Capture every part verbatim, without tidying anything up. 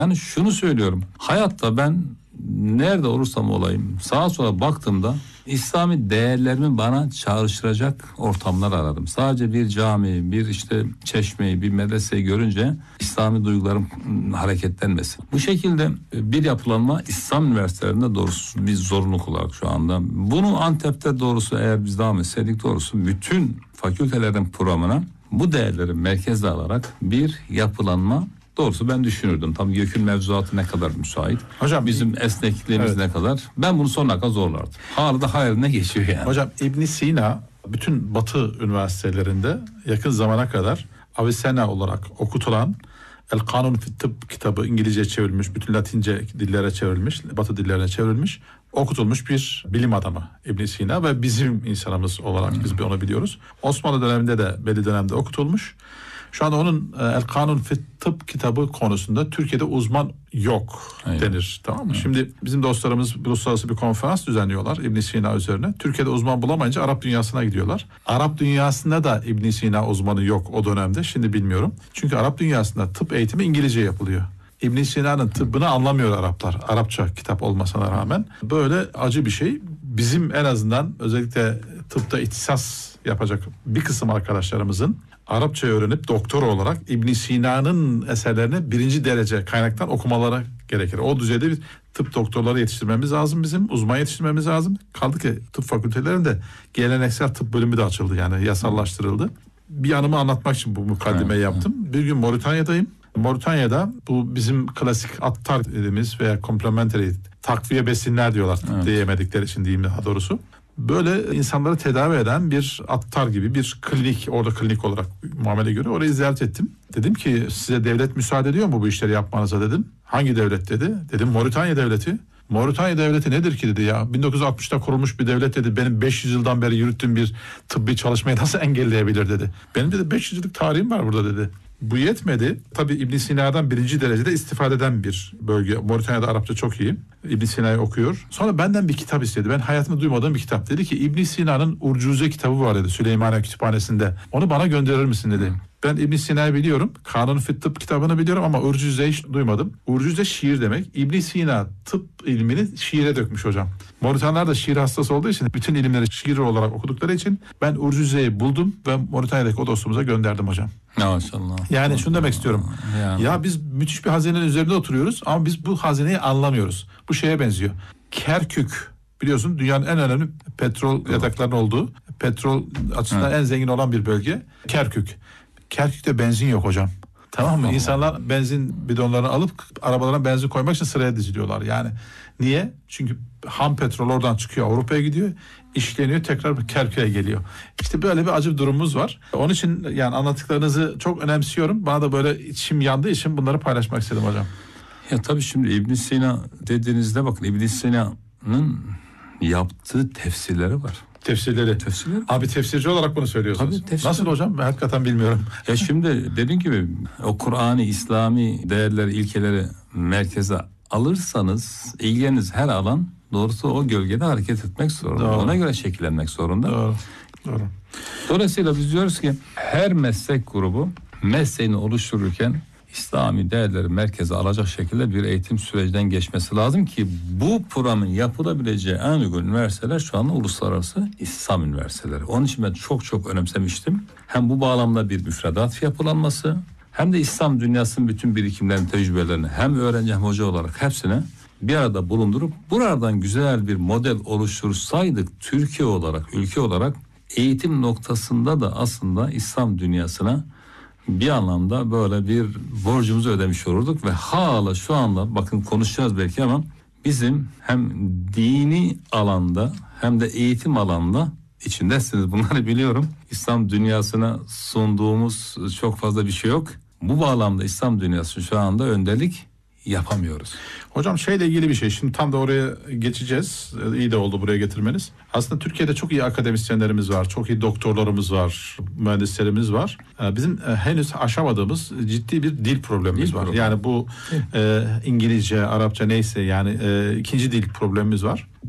Yani şunu söylüyorum. Hayatta ben nerede olursam olayım sağa sola baktığımda İslami değerlerimi bana çağrıştıracak ortamlar aradım. Sadece bir cami, bir işte çeşmeyi, bir medreseyi görünce İslami duygularım hareketlenmesin. Bu şekilde bir yapılanma İslam üniversitelerinde doğrusu bir zorunluluk olarak şu anda. Bunu Antep'te doğrusu eğer biz devam etseydik doğrusu bütün fakültelerin programına bu değerleri merkezde alarak bir yapılanma doğrusu ben düşünürdüm. Tabii YÖK'ün mevzuatı ne kadar müsait. Hocam bizim esnekliğimiz evet. ne kadar. Ben bunu sonuna kadar zorlardım. Hala da hayalinde geçiyor yani. Hocam İbn Sina bütün Batı üniversitelerinde yakın zamana kadar Avicenna olarak okutulan El Kanun fi Tıbb kitabı İngilizce çevrilmiş, bütün Latince dillere çevrilmiş, Batı dillerine çevrilmiş, okutulmuş bir bilim adamı İbn Sina ve bizim insanımız olarak hmm. biz onu biliyoruz. Osmanlı döneminde de belli dönemde okutulmuş. Şu anda onun El Kanun fi Tıbb kitabı konusunda Türkiye'de uzman yok Aynen. denir. Tamam mı? Evet. Şimdi bizim dostlarımız uluslararası bir konferans düzenliyorlar İbn Sina üzerine. Türkiye'de uzman bulamayınca Arap dünyasına gidiyorlar. Arap dünyasında da İbn Sina uzmanı yok o dönemde. Şimdi bilmiyorum. Çünkü Arap dünyasında tıp eğitimi İngilizce yapılıyor. İbn Sina'nın tıbbını anlamıyor Araplar. Arapça kitap olmasına rağmen. Böyle acı bir şey. Bizim en azından özellikle tıpta ihtisas yapacak bir kısım arkadaşlarımızın Arapça öğrenip doktor olarak İbn Sina'nın eserlerini birinci derece kaynaktan okumaları gerekir. O düzeyde bir tıp doktorları yetiştirmemiz lazım bizim. Uzman yetiştirmemiz lazım. Kaldı ki tıp fakültelerinde geleneksel tıp bölümü de açıldı. Yani yasallaştırıldı. Bir anımı anlatmak için bu mukaddimeyi yaptım. Bir gün Moritanya'dayım. Moritanya'da bu bizim klasik attar dediğimiz veya complementary takviye besinler diyorlar. Evet. Diyemedikleri için diyeyim daha doğrusu. Böyle insanları tedavi eden bir attar gibi bir klinik, orada klinik olarak muamele görüyor. Orayı ziyaret ettim. Dedim ki size devlet müsaade ediyor mu bu işleri yapmanıza dedim. Hangi devlet dedi. Dedim Moritanya devleti. Moritanya devleti nedir ki dedi ya. bin dokuz yüz altmışta kurulmuş bir devlet dedi. Benim beş yüz yıldan beri yürüttüğüm bir tıbbi çalışmayı nasıl engelleyebilir dedi. Benim dedi beş yüz yıllık tarihim var burada dedi. Bu yetmedi. Tabii İbn Sina'dan birinci derecede istifade eden bir bölge. Moritanya'da Arapça çok iyi. İbn Sina'yı okuyor. Sonra benden bir kitap istedi. Ben hayatımda duymadığım bir kitap. Dedi ki İbn Sina'nın Urcuze kitabı var dedi Süleymaniye Kütüphanesi'nde. Onu bana gönderir misin dedi. Ben İbn Sina'yı biliyorum. Kanun fi Tıbb kitabını biliyorum ama Urcuze'yi hiç duymadım. Urcuze şiir demek. İbn Sina tıp ilmini şiire dökmüş hocam. Moritanya'lar da şiir hastası olduğu için bütün ilimleri şiir olarak okudukları için ben Urcuze'yi buldum ve Moritanya'daki o dostumuza gönderdim hocam. Maşallah. Yani şunu demek istiyorum. Yani. Ya biz müthiş bir hazinenin üzerinde oturuyoruz ama biz bu hazineyi anlamıyoruz. Bu şeye benziyor. Kerkük biliyorsun dünyanın en önemli petrol yataklarının olduğu, petrol açısından evet. en zengin olan bir bölge. Kerkük. Kerkük'te benzin yok hocam. Tamam mı? Allah. İnsanlar benzin bidonlarını alıp arabalarına benzin koymak için sıraya diziliyorlar. Yani niye? Çünkü ham petrol oradan çıkıyor Avrupa'ya gidiyor. İşleniyor tekrar Kerkük'e geliyor. İşte böyle bir acı bir durumumuz var. Onun için yani anlattıklarınızı çok önemsiyorum. Bana da böyle içim yandığı için bunları paylaşmak istedim hocam. Ya tabii şimdi İbn Sina dediğinizde bakın İbn Sina'nın yaptığı tefsirleri var. Tefsirleri. Tefsirleri. Abi tefsirci olarak bunu söylüyorsunuz. Tabii, nasıl hocam? Ben hakikaten bilmiyorum. Ya şimdi dediğim gibi o Kur'an'ı, İslami değerleri, ilkeleri merkeze alırsanız ilginiz her alan doğrusu o gölgede hareket etmek zorunda. Doğru. Ona göre şekillenmek zorunda. Doğru. Doğru. Dolayısıyla biz diyoruz ki her meslek grubu mesleğini oluştururken İslami değerleri merkeze alacak şekilde bir eğitim sürecinden geçmesi lazım ki bu programın yapılabileceği en uygun üniversiteler şu anda uluslararası İslam üniversiteleri. Onun için ben çok çok önemsemiştim. Hem bu bağlamda bir müfredat yapılanması hem de İslam dünyasının bütün birikimlerini, tecrübelerini hem öğrenci hem hoca olarak hepsine bir arada bulundurup buradan güzel bir model oluştursaydık Türkiye olarak, ülke olarak eğitim noktasında da aslında İslam dünyasına bir anlamda böyle bir borcumuzu ödemiş olurduk ve hala şu anda bakın konuşacağız belki ama bizim hem dini alanda hem de eğitim alanda içindesiniz bunları biliyorum. İslam dünyasına sunduğumuz çok fazla bir şey yok. Bu bağlamda İslam dünyası şu anda önderlik yapamıyoruz. Hocam şeyle ilgili bir şey. Şimdi tam da oraya geçeceğiz. İyi de oldu buraya getirmeniz. Aslında Türkiye'de çok iyi akademisyenlerimiz var. Çok iyi doktorlarımız var. Mühendislerimiz var. Bizim henüz aşamadığımız ciddi bir dil problemimiz dil var. Problem. Yani bu e, İngilizce, Arapça neyse yani e, ikinci dil problemimiz var.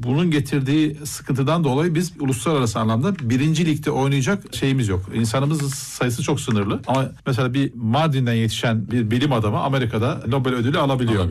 bunun getirdiği sıkıntıdan dolayı biz uluslararası anlamda birinci ligde oynayacak şeyimiz yok. İnsanımız sayısı çok sınırlı. Ama mesela bir Mardin'den yetişen bir bilim adamı Amerika'da Nobel ödülü alabiliyor.